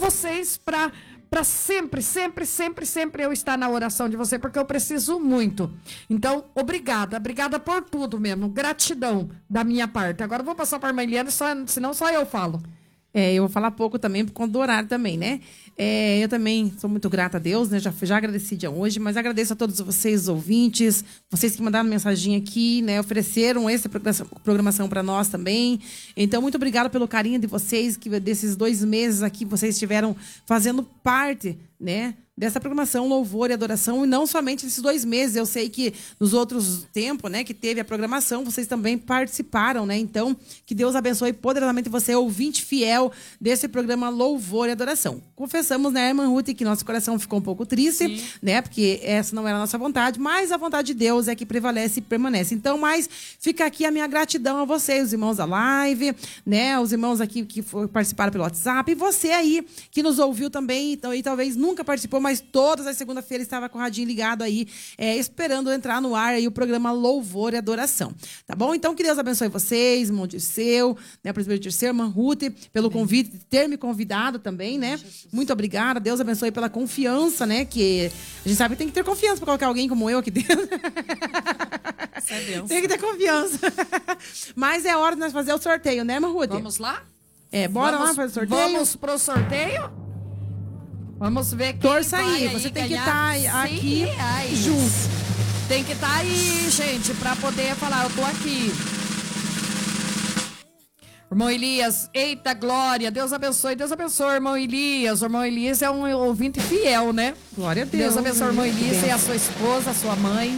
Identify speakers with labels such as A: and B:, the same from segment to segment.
A: vocês para sempre, sempre, sempre, sempre eu estar na oração de você, porque eu preciso muito. Então, obrigada por tudo mesmo. Gratidão da minha parte. Agora eu vou passar para a irmã Eliane, senão só eu falo.
B: Eu vou falar pouco também, por conta do horário também, né? Eu também sou muito grata a Deus, né? Já agradeci de hoje, mas agradeço a todos vocês, os ouvintes, vocês que mandaram mensagem aqui, né? Ofereceram essa programação para nós também. Então, muito obrigada pelo carinho de vocês, que desses 2 meses aqui vocês estiveram fazendo parte, né? Dessa programação Louvor e Adoração, e não somente esses 2 meses. Eu sei que nos outros tempos, né, que teve a programação, vocês também participaram, né? Então, que Deus abençoe poderosamente você, ouvinte fiel desse programa Louvor e Adoração. Confessamos, né, irmã Ruth, que nosso coração ficou um pouco triste, sim, né? Porque essa não era a nossa vontade, mas a vontade de Deus é que prevalece e permanece. Então, mas fica aqui a minha gratidão a vocês, os irmãos da live, né? Os irmãos aqui que participaram pelo WhatsApp, e você aí que nos ouviu também, então, e talvez nunca participou, mas todas as segunda-feiras estava com o radinho ligado aí, esperando entrar no ar aí o programa Louvor e Adoração. Tá bom? Então, que Deus abençoe vocês, irmão Dirceu, né, presbítero Dirceu, irmã Ruth, pelo convite, de ter me convidado também, né? Muito obrigada. Deus abençoe pela confiança, né? Que a gente sabe que tem que ter confiança para colocar alguém como eu aqui dentro. Tem que ter confiança. Mas é hora de nós fazer o sorteio, né, irmã Ruth?
A: Vamos lá?
B: Bora lá fazer o sorteio?
A: Vamos pro sorteio? Vamos ver quem
B: torça aí, você tem que estar aqui junto.
A: Tem que estar aí, gente, para poder falar, eu tô aqui. Irmão Elias, eita glória, Deus abençoe, irmão Elias. O irmão Elias é um ouvinte fiel, né?
B: Glória a Deus.
A: Deus abençoe o irmão Elias e a sua esposa, a sua mãe.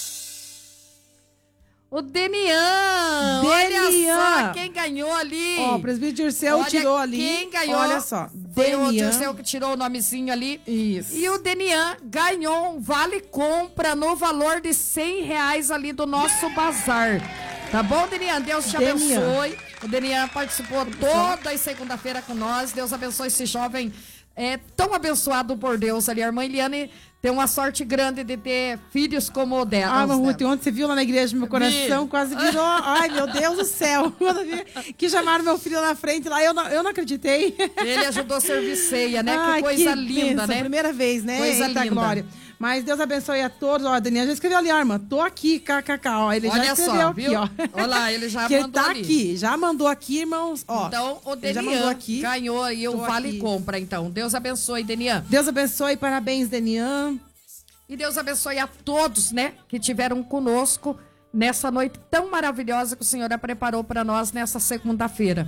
A: O Denian, olha só quem ganhou ali.
B: Ó, o presbítero Dirceu tirou ali.
A: Quem ganhou?
B: Olha só.
A: Foi o Dirceu que tirou o nomezinho ali.
B: Isso.
A: E o Denian ganhou um vale-compra no valor de R$100 ali do nosso bazar. Tá bom, Denian? Deus te abençoe. O Denian participou toda a segunda-feira com nós. Deus abençoe esse jovem tão abençoado por Deus ali. A irmã Eliane tem uma sorte grande de ter filhos como o dela.
B: Ah, Ruth, ontem você viu lá na igreja, meu coração quase virou. Ai, meu Deus do céu. Que chamaram meu filho na frente lá, eu não acreditei.
A: Ele ajudou a servir ceia, né? Que coisa linda, né?
B: Primeira vez, né?
A: Coisa linda.
B: Glória. Mas Deus abençoe a todos. Ó, a Daniela já escreveu ali, ó, irmã. Tô aqui, kkk. Ó, ele já escreveu só, aqui,
A: viu?
B: ó.
A: Olha lá, ele já
B: que
A: mandou
B: tá
A: ali.
B: Aqui, já mandou aqui, irmãos. Ó,
A: então, o Denian ganhou aí o Vale Compra, então. Deus abençoe, Denian.
B: Deus abençoe, parabéns, Denian.
A: E Deus abençoe a todos, né, que tiveram conosco nessa noite tão maravilhosa que o Senhor preparou para nós nessa segunda-feira.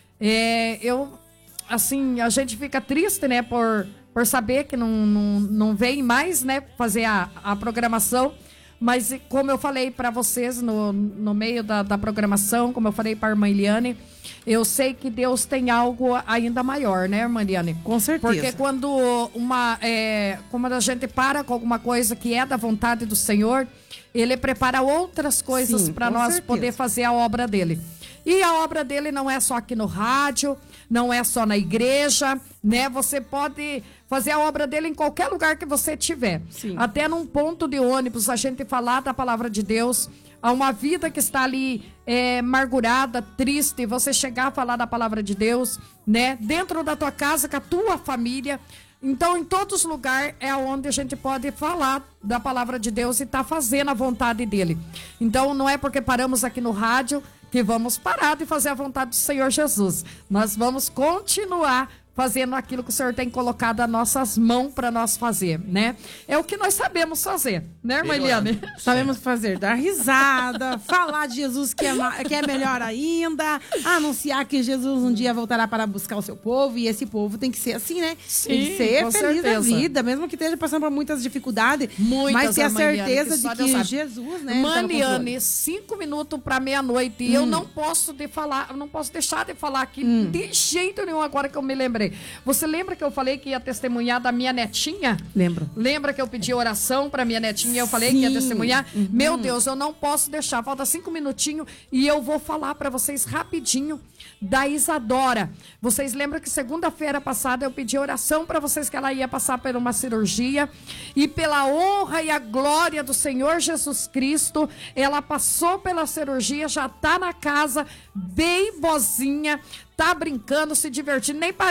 A: Assim, a gente fica triste, né, por saber que não vem mais, né, fazer a programação. Mas como eu falei para vocês no meio da programação, como eu falei para a irmã Eliane, eu sei que Deus tem algo ainda maior, né, irmã Eliane?
B: Com certeza.
A: Porque quando a gente para com alguma coisa que é da vontade do Senhor, Ele prepara outras coisas para nós poder fazer a obra dele. E a obra dele não é só aqui no rádio, não é só na igreja, né? Você pode fazer a obra dele em qualquer lugar que você estiver.
B: Sim.
A: Até num ponto de ônibus, a gente falar da palavra de Deus, a uma vida que está ali amargurada, triste, você chegar a falar da palavra de Deus, né? Dentro da tua casa, com a tua família. Então, em todos os lugares é onde a gente pode falar da palavra de Deus e tá fazendo a vontade dele. Então, não é porque paramos aqui no rádio que vamos parar de fazer a vontade do Senhor Jesus. Nós vamos continuar fazendo aquilo que o Senhor tem colocado às nossas mãos para nós fazer, né? É o que nós sabemos fazer, né, irmã Eliane?
B: Sabemos fazer, dar risada, falar de Jesus que é melhor ainda, anunciar que Jesus um dia voltará para buscar o seu povo, e esse povo tem que ser assim, né?
A: Sim,
B: tem que ser feliz
A: certeza.
B: da vida, mesmo que esteja passando por muitas dificuldades, mas ter a certeza de que Jesus, né?
A: Irmã Eliane, 5 minutos para meia-noite, e eu não posso deixar de falar aqui de jeito nenhum agora que eu me lembrei. Você lembra que eu falei que ia testemunhar da minha netinha?
B: Lembro.
A: Lembra que eu pedi oração para minha netinha e eu falei que ia testemunhar? Meu Deus, eu não posso deixar. Falta 5 minutinhos e eu vou falar para vocês rapidinho da Isadora. Vocês lembram que segunda-feira passada eu pedi oração para vocês que ela ia passar por uma cirurgia, e pela honra e a glória do Senhor Jesus Cristo, ela passou pela cirurgia, já tá na casa, bem boazinha, tá brincando, se divertindo, nem